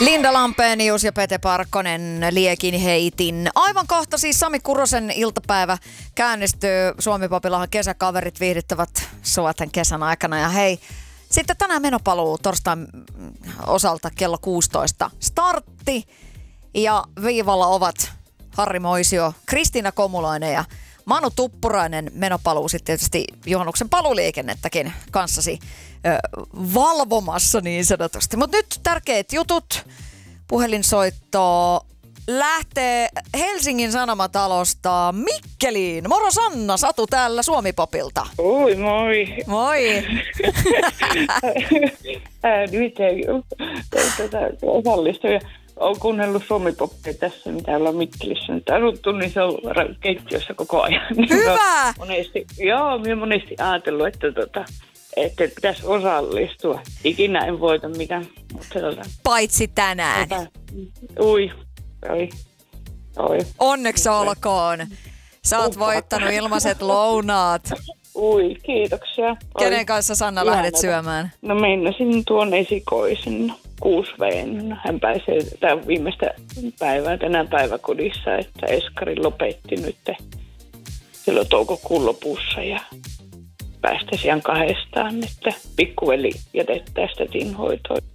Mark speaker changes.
Speaker 1: Linda Lampenius ja Pete Parkkonen Liekin heitin. Aivan kohta siis Sami Kurosen iltapäivä käynnistyy. Suomi-Popilahan kesäkaverit viihdyttävät sua tämän kesän aikana. Ja hei, sitten tänään menopaluu torstain osalta kello 16 startti. Ja viivalla ovat Harri Moisio, Kristiina Komulainen ja Manu Tuppurainen. Menopaluu sitten tietysti juhannuksen paluliikennettäkin kanssasi valvomassa niin sanotusti. Mutta nyt tärkeät jutut. Puhelinsoitto lähtee Helsingin Sanomatalosta Mikkeliin. Moro Sanna, Satu täällä Suomi-Popilta.
Speaker 2: Oi, moi.
Speaker 1: Moi.
Speaker 2: Nyt ei osallistu. Olen kuunnellut Suomi-Poppia tässä, mitä ollaan Mikkelissä nyt asuttu, niin se on keittiössä koko ajan.
Speaker 1: Hyvä!
Speaker 2: Minä monesti ajatellut, että pitäisi osallistua. Ikinä en voita mitään.
Speaker 1: Paitsi tänään.
Speaker 2: Oi.
Speaker 1: Onneksi olkoon. Sä oot voittanut ilmaiset lounaat.
Speaker 2: Ui, kiitoksia.
Speaker 1: Kenen kanssa Sanna lähdet syömään?
Speaker 2: No meinasin tuon esikoisen 6V. Hän pääsee viimeistä päivää tänään päiväkodissa, että Eskari lopetti nyt silloin toukokuun lopussa ja päästäisiin kahdestaan, että pikkuveli jätettäisiin tätin hoitoon.